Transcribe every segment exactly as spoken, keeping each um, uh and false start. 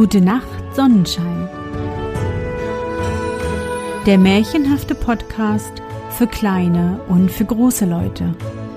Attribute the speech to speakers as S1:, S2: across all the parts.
S1: Gute Nacht, Sonnenschein. Der märchenhafte Podcast für kleine und für große Leute.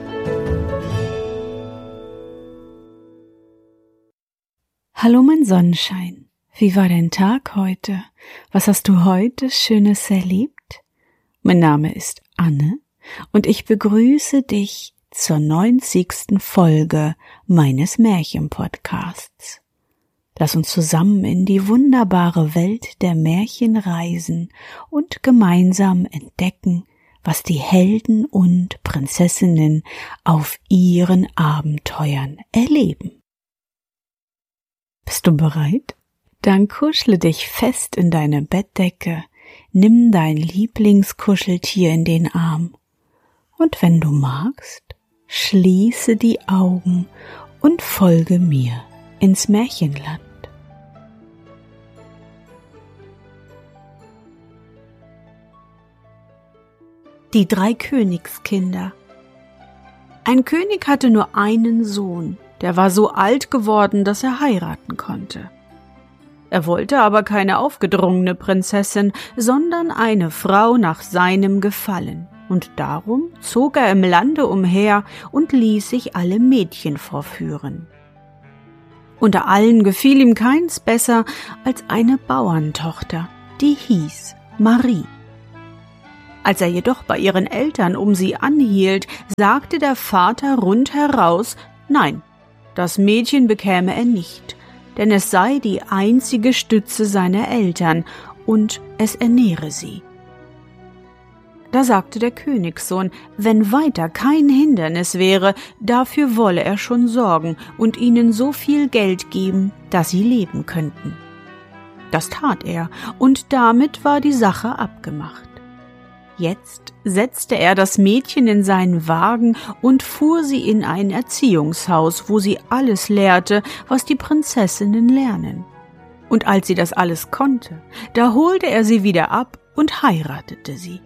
S1: Hallo mein Sonnenschein, wie war dein Tag heute? Was hast du heute Schönes erlebt? Mein Name ist Anne und ich begrüße dich zur neunzigsten Folge meines Märchenpodcasts. Lass uns zusammen in die wunderbare Welt der Märchen reisen und gemeinsam entdecken, was die Helden und Prinzessinnen auf ihren Abenteuern erleben. Bist du bereit? Dann kuschle dich fest in deine Bettdecke, nimm dein Lieblingskuscheltier in den Arm und wenn du magst, schließe die Augen und folge mir ins Märchenland. Die drei Königskinder. Ein König hatte nur einen Sohn, der war so alt geworden, dass er heiraten konnte. Er wollte aber keine aufgedrungene Prinzessin, sondern eine Frau nach seinem Gefallen, und darum zog er im Lande umher und ließ sich alle Mädchen vorführen. Unter allen gefiel ihm keins besser als eine Bauerntochter, die hieß Marie. Als er jedoch bei ihren Eltern um sie anhielt, sagte der Vater rundheraus, nein, das Mädchen bekäme er nicht, denn es sei die einzige Stütze seiner Eltern und es ernähre sie. Da sagte der Königssohn, wenn weiter kein Hindernis wäre, dafür wolle er schon sorgen und ihnen so viel Geld geben, dass sie leben könnten. Das tat er, und damit war die Sache abgemacht. Jetzt setzte er das Mädchen in seinen Wagen und fuhr sie in ein Erziehungshaus, wo sie alles lehrte, was die Prinzessinnen lernen. Und als sie das alles konnte, da holte er sie wieder ab und heiratete sie.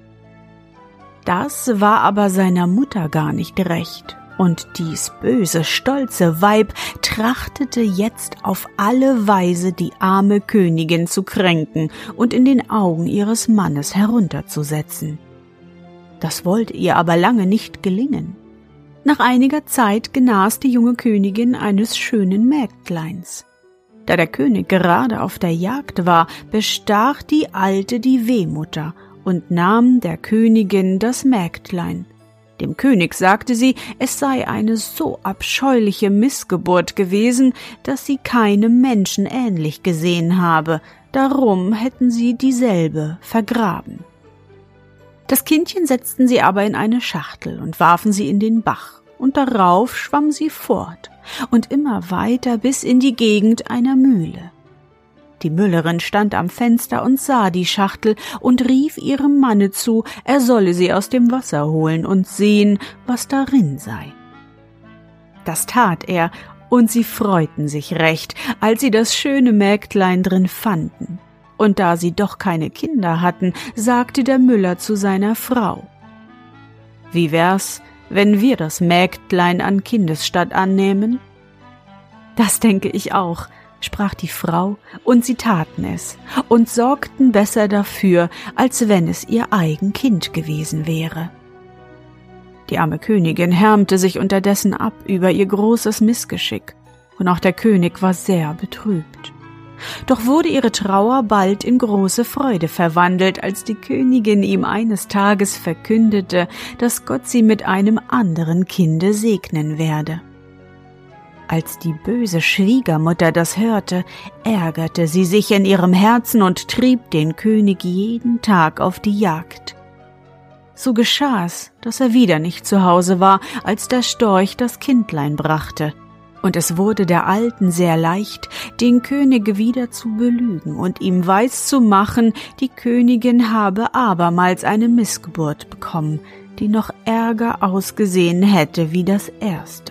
S1: Das war aber seiner Mutter gar nicht recht, und dies böse, stolze Weib trachtete jetzt auf alle Weise die arme Königin zu kränken und in den Augen ihres Mannes herunterzusetzen. Das wollte ihr aber lange nicht gelingen. Nach einiger Zeit genas die junge Königin eines schönen Mägdleins. Da der König gerade auf der Jagd war, bestach die Alte die Wehmutter und nahm der Königin das Mägdlein. Dem König sagte sie, es sei eine so abscheuliche Missgeburt gewesen, dass sie keinem Menschen ähnlich gesehen habe, darum hätten sie dieselbe vergraben. Das Kindchen setzten sie aber in eine Schachtel und warfen sie in den Bach, und darauf schwamm sie fort und immer weiter bis in die Gegend einer Mühle. Die Müllerin stand am Fenster und sah die Schachtel und rief ihrem Manne zu, er solle sie aus dem Wasser holen und sehen, was darin sei. Das tat er, und sie freuten sich recht, als sie das schöne Mägdlein drin fanden. Und da sie doch keine Kinder hatten, sagte der Müller zu seiner Frau, »Wie wär's, wenn wir das Mägdlein an Kindesstatt annähmen?« »Das denke ich auch«, sprach die Frau, und sie taten es und sorgten besser dafür, als wenn es ihr eigen Kind gewesen wäre. Die arme Königin härmte sich unterdessen ab über ihr großes Missgeschick, und auch der König war sehr betrübt. Doch wurde ihre Trauer bald in große Freude verwandelt, als die Königin ihm eines Tages verkündete, dass Gott sie mit einem anderen Kinde segnen werde. Als die böse Schwiegermutter das hörte, ärgerte sie sich in ihrem Herzen und trieb den König jeden Tag auf die Jagd. So geschah es, dass er wieder nicht zu Hause war, als der Storch das Kindlein brachte. Und es wurde der Alten sehr leicht, den König wieder zu belügen und ihm weiszumachen, die Königin habe abermals eine Missgeburt bekommen, die noch ärger ausgesehen hätte wie das erste.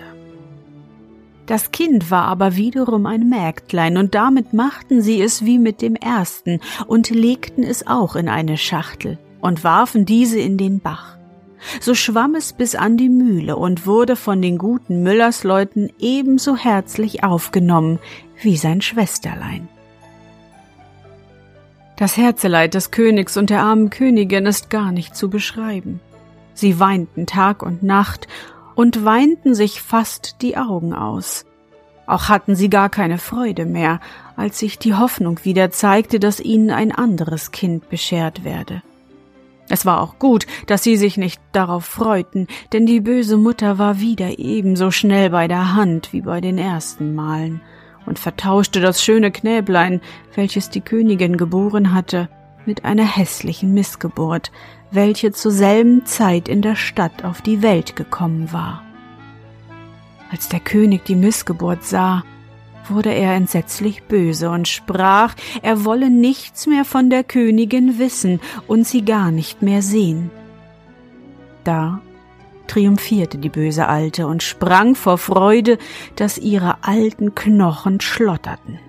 S1: Das Kind war aber wiederum ein Mägdlein, und damit machten sie es wie mit dem ersten und legten es auch in eine Schachtel und warfen diese in den Bach. So schwamm es bis an die Mühle und wurde von den guten Müllersleuten ebenso herzlich aufgenommen wie sein Schwesterlein. Das Herzeleid des Königs und der armen Königin ist gar nicht zu beschreiben. Sie weinten Tag und Nacht und weinten sich fast die Augen aus. Auch hatten sie gar keine Freude mehr, als sich die Hoffnung wieder zeigte, dass ihnen ein anderes Kind beschert werde. Es war auch gut, dass sie sich nicht darauf freuten, denn die böse Mutter war wieder ebenso schnell bei der Hand wie bei den ersten Malen und vertauschte das schöne Knäblein, welches die Königin geboren hatte, mit einer hässlichen Missgeburt, welche zur selben Zeit in der Stadt auf die Welt gekommen war. Als der König die Missgeburt sah, wurde er entsetzlich böse und sprach, er wolle nichts mehr von der Königin wissen und sie gar nicht mehr sehen. Da triumphierte die böse Alte und sprang vor Freude, dass ihre alten Knochen schlotterten.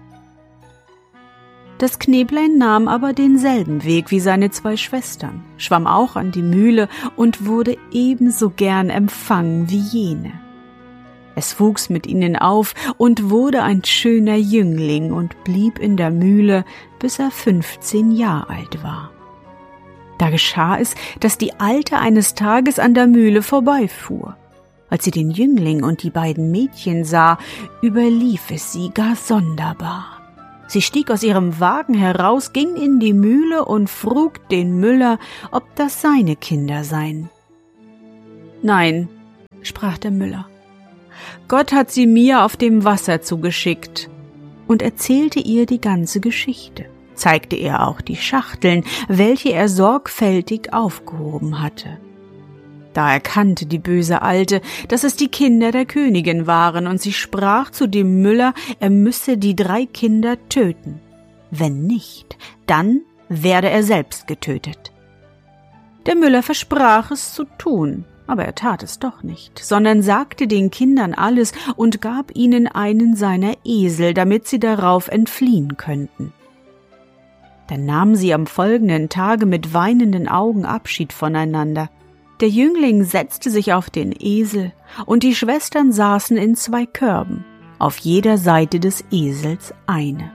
S1: Das Knäblein nahm aber denselben Weg wie seine zwei Schwestern, schwamm auch an die Mühle und wurde ebenso gern empfangen wie jene. Es wuchs mit ihnen auf und wurde ein schöner Jüngling und blieb in der Mühle, bis er fünfzehn Jahre alt war. Da geschah es, dass die Alte eines Tages an der Mühle vorbeifuhr. Als sie den Jüngling und die beiden Mädchen sah, überlief es sie gar sonderbar. Sie stieg aus ihrem Wagen heraus, ging in die Mühle und frug den Müller, ob das seine Kinder seien. »Nein«, sprach der Müller, »Gott hat sie mir auf dem Wasser zugeschickt«, und erzählte ihr die ganze Geschichte, zeigte ihr auch die Schachteln, welche er sorgfältig aufgehoben hatte. Da erkannte die böse Alte, dass es die Kinder der Königin waren, und sie sprach zu dem Müller, er müsse die drei Kinder töten. Wenn nicht, dann werde er selbst getötet. Der Müller versprach es zu tun, aber er tat es doch nicht, sondern sagte den Kindern alles und gab ihnen einen seiner Esel, damit sie darauf entfliehen könnten. Dann nahmen sie am folgenden Tage mit weinenden Augen Abschied voneinander. Der Jüngling setzte sich auf den Esel, und die Schwestern saßen in zwei Körben, auf jeder Seite des Esels eine.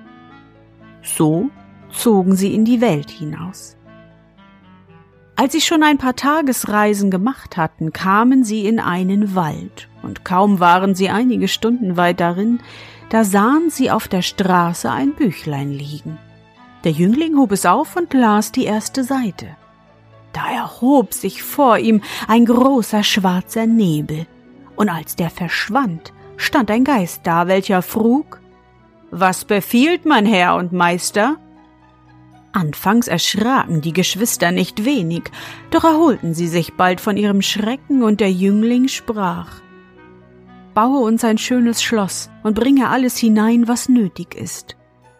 S1: So zogen sie in die Welt hinaus. Als sie schon ein paar Tagesreisen gemacht hatten, kamen sie in einen Wald, und kaum waren sie einige Stunden weit darin, da sahen sie auf der Straße ein Büchlein liegen. Der Jüngling hob es auf und las die erste Seite. Da erhob sich vor ihm ein großer schwarzer Nebel, und als der verschwand, stand ein Geist da, welcher frug, »Was befiehlt mein Herr und Meister?« Anfangs erschraken die Geschwister nicht wenig, doch erholten sie sich bald von ihrem Schrecken, und der Jüngling sprach, »Baue uns ein schönes Schloss und bringe alles hinein, was nötig ist.«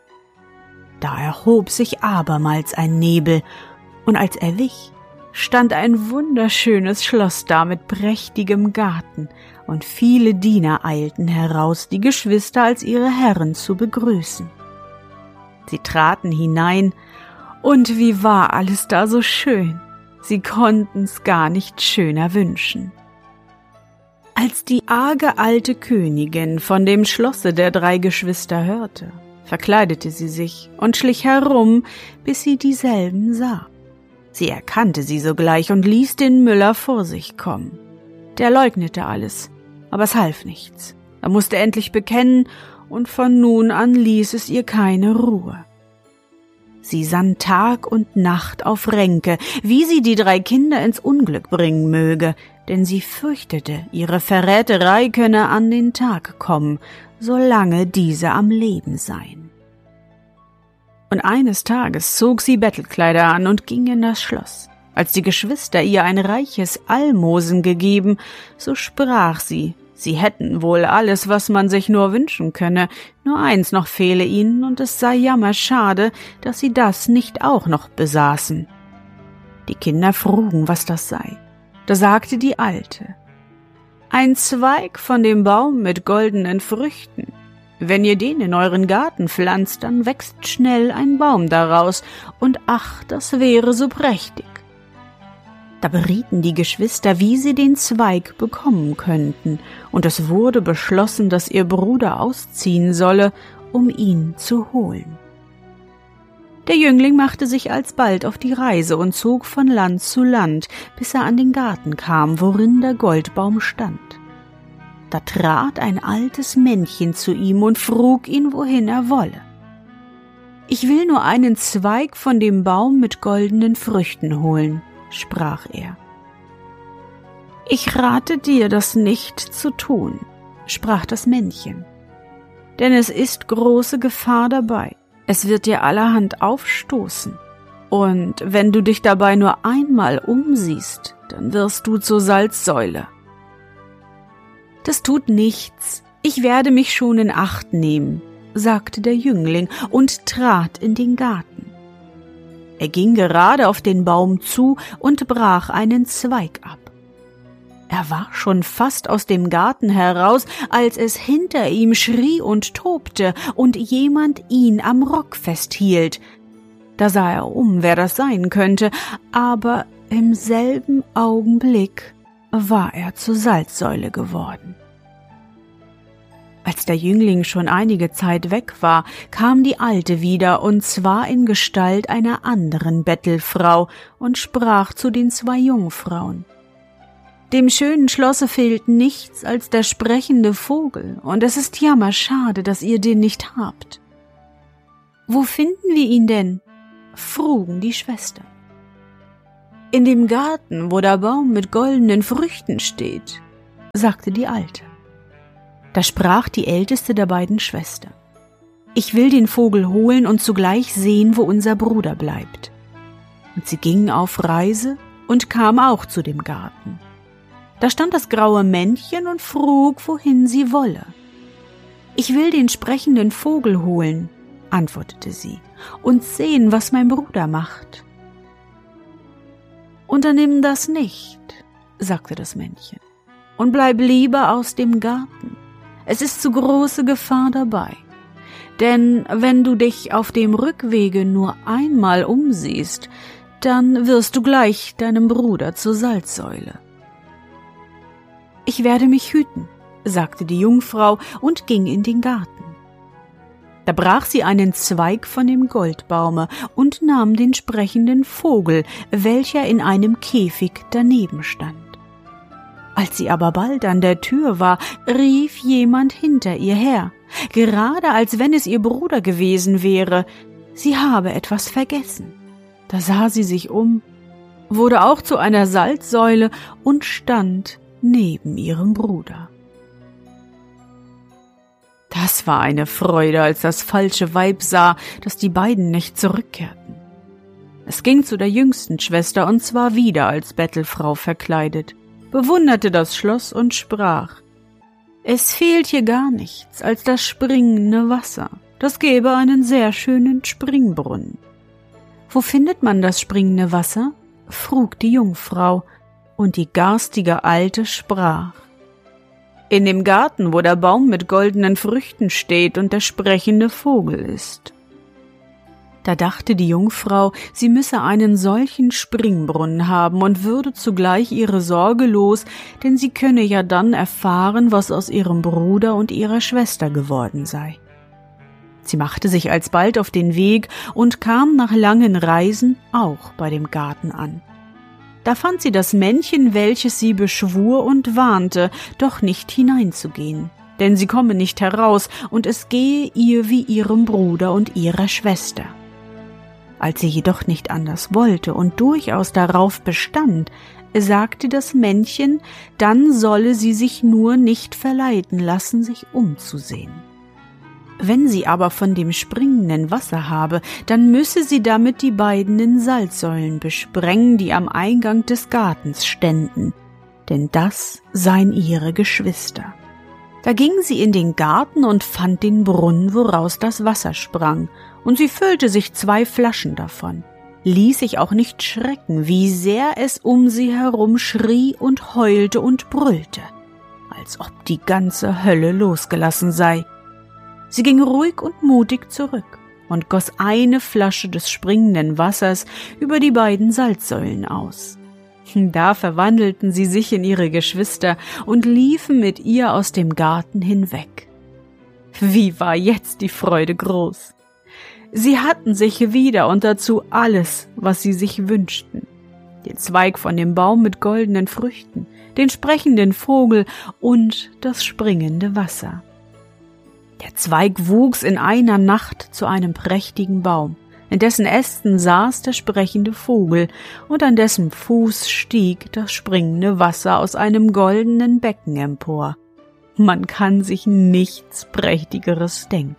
S1: Da erhob sich abermals ein Nebel, und als er wich, stand ein wunderschönes Schloss da mit prächtigem Garten, und viele Diener eilten heraus, die Geschwister als ihre Herren zu begrüßen. Sie traten hinein, und wie war alles da so schön, sie konnten's gar nicht schöner wünschen. Als die arge alte Königin von dem Schlosse der drei Geschwister hörte, verkleidete sie sich und schlich herum, bis sie dieselben sah. Sie erkannte sie sogleich und ließ den Müller vor sich kommen. Der leugnete alles, aber es half nichts. Er musste endlich bekennen, und von nun an ließ es ihr keine Ruhe. Sie sann Tag und Nacht auf Ränke, wie sie die drei Kinder ins Unglück bringen möge, denn sie fürchtete, ihre Verräterei könne an den Tag kommen, solange diese am Leben seien. Und eines Tages zog sie Bettelkleider an und ging in das Schloss. Als die Geschwister ihr ein reiches Almosen gegeben, so sprach sie, sie hätten wohl alles, was man sich nur wünschen könne, nur eins noch fehle ihnen, und es sei jammerschade, dass sie das nicht auch noch besaßen. Die Kinder frugen, was das sei. Da sagte die Alte, »Ein Zweig von dem Baum mit goldenen Früchten. Wenn ihr den in euren Garten pflanzt, dann wächst schnell ein Baum daraus, und ach, das wäre so prächtig.« Da berieten die Geschwister, wie sie den Zweig bekommen könnten, und es wurde beschlossen, dass ihr Bruder ausziehen solle, um ihn zu holen. Der Jüngling machte sich alsbald auf die Reise und zog von Land zu Land, bis er an den Garten kam, worin der Goldbaum stand. Da trat ein altes Männchen zu ihm und frug ihn, wohin er wolle. »Ich will nur einen Zweig von dem Baum mit goldenen Früchten holen«, sprach er. »Ich rate dir, das nicht zu tun«, sprach das Männchen, »denn es ist große Gefahr dabei. Es wird dir allerhand aufstoßen, und wenn du dich dabei nur einmal umsiehst, dann wirst du zur Salzsäule.« »Das tut nichts, ich werde mich schon in Acht nehmen«, sagte der Jüngling und trat in den Garten. Er ging gerade auf den Baum zu und brach einen Zweig ab. Er war schon fast aus dem Garten heraus, als es hinter ihm schrie und tobte und jemand ihn am Rock festhielt. Da sah er um, wer das sein könnte, aber im selben Augenblick war er zur Salzsäule geworden. Als der Jüngling schon einige Zeit weg war, kam die Alte wieder, und zwar in Gestalt einer anderen Bettelfrau, und sprach zu den zwei Jungfrauen: »Dem schönen Schlosse fehlt nichts als der sprechende Vogel, und es ist jammerschade, dass ihr den nicht habt.« »Wo finden wir ihn denn?« frugen die Schwestern. »In dem Garten, wo der Baum mit goldenen Früchten steht«, sagte die Alte. Da sprach die älteste der beiden Schwestern: »Ich will den Vogel holen und zugleich sehen, wo unser Bruder bleibt.« Und sie ging auf Reise und kam auch zu dem Garten. Da stand das graue Männchen und frug, wohin sie wolle. »Ich will den sprechenden Vogel holen«, antwortete sie, »und sehen, was mein Bruder macht.« »Unternimm das nicht«, sagte das Männchen, »und bleib lieber aus dem Garten. Es ist zu große Gefahr dabei. Denn wenn du dich auf dem Rückwege nur einmal umsiehst, dann wirst du gleich deinem Bruder zur Salzsäule.« »Ich werde mich hüten«, sagte die Jungfrau und ging in den Garten. Da brach sie einen Zweig von dem Goldbaume und nahm den sprechenden Vogel, welcher in einem Käfig daneben stand. Als sie aber bald an der Tür war, rief jemand hinter ihr her, gerade als wenn es ihr Bruder gewesen wäre, sie habe etwas vergessen. Da sah sie sich um, wurde auch zu einer Salzsäule und stand neben ihrem Bruder. Das war eine Freude, als das falsche Weib sah, dass die beiden nicht zurückkehrten. Es ging zu der jüngsten Schwester, und zwar wieder als Bettelfrau verkleidet, bewunderte das Schloss und sprach: »Es fehlt hier gar nichts als das springende Wasser. Das gäbe einen sehr schönen Springbrunnen.« »Wo findet man das springende Wasser?« frug die Jungfrau, und die garstige Alte sprach: »In dem Garten, wo der Baum mit goldenen Früchten steht und der sprechende Vogel ist.« Da dachte die Jungfrau, sie müsse einen solchen Springbrunnen haben und würde zugleich ihre Sorge los, denn sie könne ja dann erfahren, was aus ihrem Bruder und ihrer Schwester geworden sei. Sie machte sich alsbald auf den Weg und kam nach langen Reisen auch bei dem Garten an. Da fand sie das Männchen, welches sie beschwur und warnte, doch nicht hineinzugehen, denn sie komme nicht heraus und es gehe ihr wie ihrem Bruder und ihrer Schwester. Als sie jedoch nicht anders wollte und durchaus darauf bestand, sagte das Männchen, dann solle sie sich nur nicht verleiten lassen, sich umzusehen. Wenn sie aber von dem springenden Wasser habe, dann müsse sie damit die beiden Salzsäulen besprengen, die am Eingang des Gartens ständen, denn das seien ihre Geschwister. Da ging sie in den Garten und fand den Brunnen, woraus das Wasser sprang, und sie füllte sich zwei Flaschen davon, ließ sich auch nicht schrecken, wie sehr es um sie herum schrie und heulte und brüllte, als ob die ganze Hölle losgelassen sei. Sie ging ruhig und mutig zurück und goss eine Flasche des springenden Wassers über die beiden Salzsäulen aus. Da verwandelten sie sich in ihre Geschwister und liefen mit ihr aus dem Garten hinweg. Wie war jetzt die Freude groß! Sie hatten sich wieder und dazu alles, was sie sich wünschten. Den Zweig von dem Baum mit goldenen Früchten, den sprechenden Vogel und das springende Wasser. Der Zweig wuchs in einer Nacht zu einem prächtigen Baum, in dessen Ästen saß der sprechende Vogel, und an dessen Fuß stieg das springende Wasser aus einem goldenen Becken empor. Man kann sich nichts Prächtigeres denken.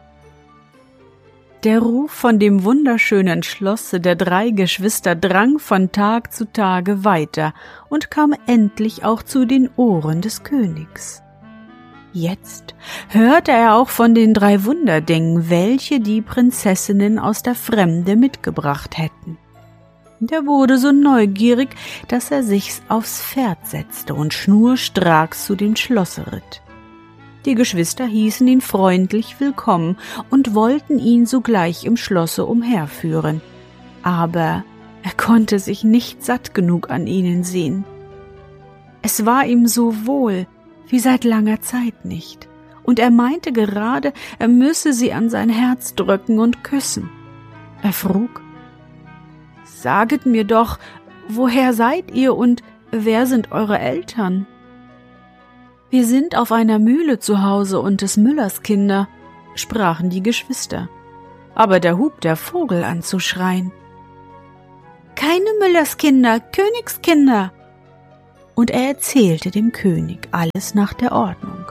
S1: Der Ruf von dem wunderschönen Schlosse der drei Geschwister drang von Tag zu Tage weiter und kam endlich auch zu den Ohren des Königs. Jetzt hörte er auch von den drei Wunderdingen, welche die Prinzessinnen aus der Fremde mitgebracht hätten. Der wurde so neugierig, dass er sich aufs Pferd setzte und schnurstracks zu dem Schlosse ritt. Die Geschwister hießen ihn freundlich willkommen und wollten ihn sogleich im Schlosse umherführen, aber er konnte sich nicht satt genug an ihnen sehen. Es war ihm so wohl wie seit langer Zeit nicht, und er meinte gerade, er müsse sie an sein Herz drücken und küssen. Er frug: »Saget mir doch, woher seid ihr und wer sind eure Eltern?« »Wir sind auf einer Mühle zu Hause und des Müllers Kinder«, sprachen die Geschwister. Aber da hub der Vogel an zu schreien: »Keine Müllerskinder, Königskinder!« Und er erzählte dem König alles nach der Ordnung.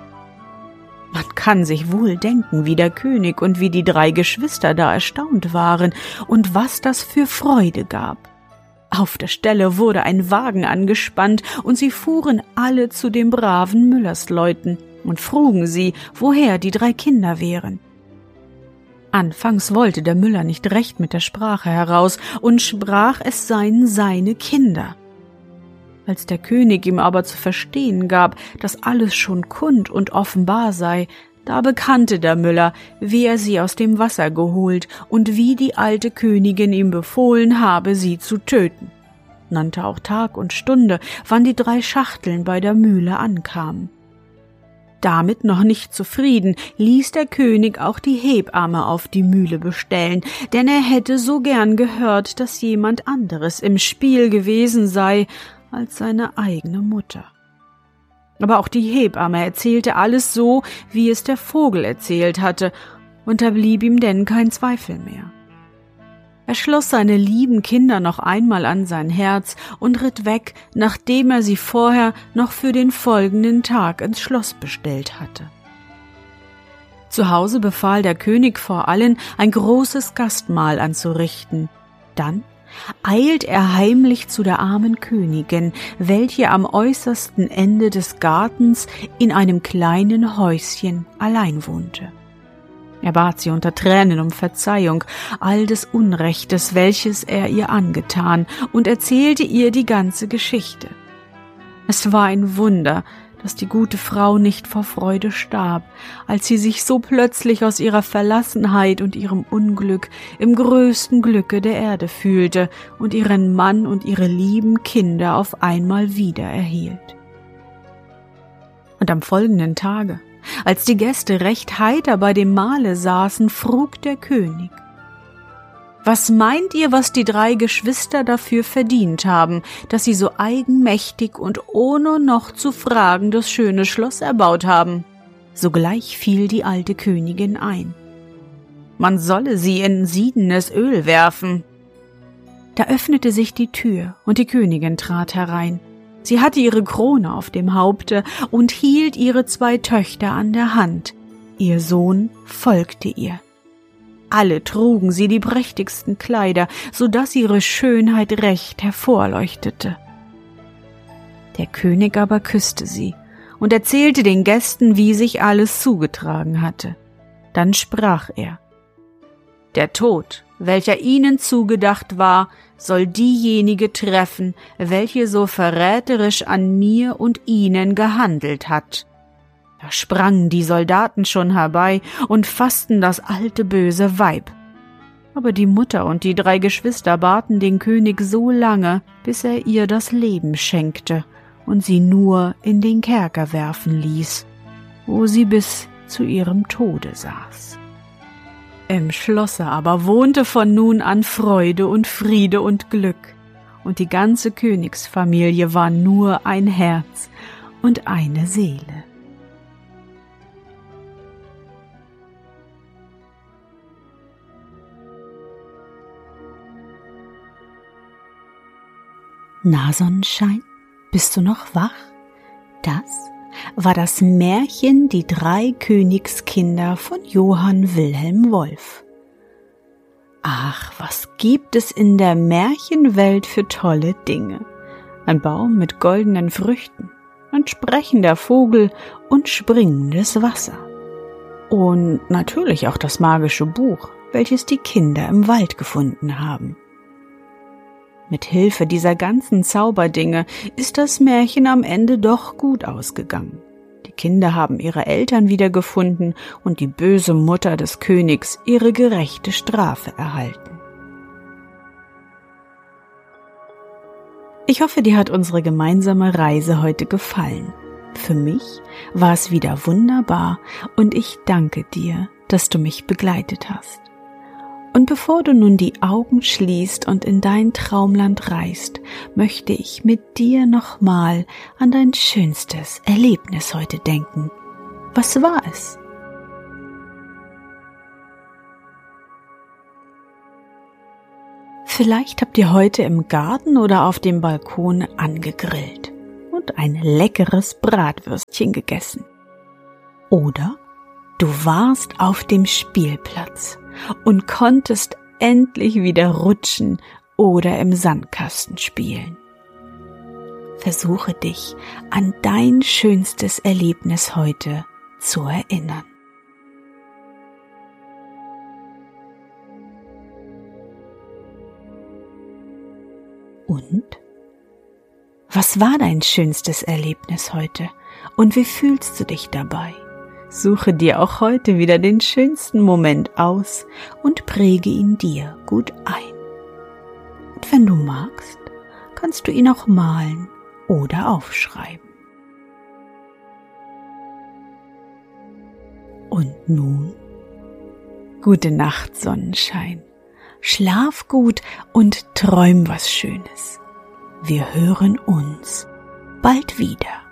S1: Man kann sich wohl denken, wie der König und wie die drei Geschwister da erstaunt waren und was das für Freude gab. Auf der Stelle wurde ein Wagen angespannt, und sie fuhren alle zu den braven Müllersleuten und frugen sie, woher die drei Kinder wären. Anfangs wollte der Müller nicht recht mit der Sprache heraus und sprach, es seien seine Kinder. Als der König ihm aber zu verstehen gab, dass alles schon kund und offenbar sei, da bekannte der Müller, wie er sie aus dem Wasser geholt und wie die alte Königin ihm befohlen habe, sie zu töten, nannte auch Tag und Stunde, wann die drei Schachteln bei der Mühle ankamen. Damit noch nicht zufrieden, ließ der König auch die Hebamme auf die Mühle bestellen, denn er hätte so gern gehört, dass jemand anderes im Spiel gewesen sei als seine eigene Mutter. Aber auch die Hebamme erzählte alles so, wie es der Vogel erzählt hatte, und da blieb ihm denn kein Zweifel mehr. Er schloss seine lieben Kinder noch einmal an sein Herz und ritt weg, nachdem er sie vorher noch für den folgenden Tag ins Schloss bestellt hatte. Zu Hause befahl der König vor allen, ein großes Gastmahl anzurichten. Dann eilt er heimlich zu der armen Königin, welche am äußersten Ende des Gartens in einem kleinen Häuschen allein wohnte. Er bat sie unter Tränen um Verzeihung all des Unrechtes, welches er ihr angetan, und erzählte ihr die ganze Geschichte. Es war ein Wunder, dass die gute Frau nicht vor Freude starb, als sie sich so plötzlich aus ihrer Verlassenheit und ihrem Unglück im größten Glücke der Erde fühlte und ihren Mann und ihre lieben Kinder auf einmal wieder erhielt. Und am folgenden Tage, als die Gäste recht heiter bei dem Mahle saßen, frug der König: »Was meint ihr, was die drei Geschwister dafür verdient haben, dass sie so eigenmächtig und ohne noch zu fragen das schöne Schloss erbaut haben?« Sogleich fiel die alte Königin ein: »Man solle sie in siedenes Öl werfen.« Da öffnete sich die Tür, und die Königin trat herein. Sie hatte ihre Krone auf dem Haupte und hielt ihre zwei Töchter an der Hand. Ihr Sohn folgte ihr. Alle trugen sie die prächtigsten Kleider, so daß ihre Schönheit recht hervorleuchtete. Der König aber küsste sie und erzählte den Gästen, wie sich alles zugetragen hatte. Dann sprach er: »Der Tod, welcher ihnen zugedacht war, soll diejenige treffen, welche so verräterisch an mir und ihnen gehandelt hat.« Da sprangen die Soldaten schon herbei und fassten das alte böse Weib. Aber die Mutter und die drei Geschwister baten den König so lange, bis er ihr das Leben schenkte und sie nur in den Kerker werfen ließ, wo sie bis zu ihrem Tode saß. Im Schlosse aber wohnte von nun an Freude und Friede und Glück, und die ganze Königsfamilie war nur ein Herz und eine Seele. Na, Sonnenschein, bist du noch wach? Das war das Märchen Die drei Königskinder von Johann Wilhelm Wolf. Ach, was gibt es in der Märchenwelt für tolle Dinge? Ein Baum mit goldenen Früchten, ein sprechender Vogel und springendes Wasser. Und natürlich auch das magische Buch, welches die Kinder im Wald gefunden haben. Mit Hilfe dieser ganzen Zauberdinge ist das Märchen am Ende doch gut ausgegangen. Die Kinder haben ihre Eltern wiedergefunden und die böse Mutter des Königs ihre gerechte Strafe erhalten. Ich hoffe, dir hat unsere gemeinsame Reise heute gefallen. Für mich war es wieder wunderbar und ich danke dir, dass du mich begleitet hast. Und bevor du nun die Augen schließt und in dein Traumland reist, möchte ich mit dir nochmal an dein schönstes Erlebnis heute denken. Was war es? Vielleicht habt ihr heute im Garten oder auf dem Balkon angegrillt und ein leckeres Bratwürstchen gegessen. Oder du warst auf dem Spielplatz und konntest endlich wieder rutschen oder im Sandkasten spielen. Versuche dich an dein schönstes Erlebnis heute zu erinnern. Und? Was war dein schönstes Erlebnis heute und wie fühlst du dich dabei? Suche dir auch heute wieder den schönsten Moment aus und präge ihn dir gut ein. Und wenn du magst, kannst du ihn auch malen oder aufschreiben. Und nun, gute Nacht, Sonnenschein. Schlaf gut und träum was Schönes. Wir hören uns bald wieder.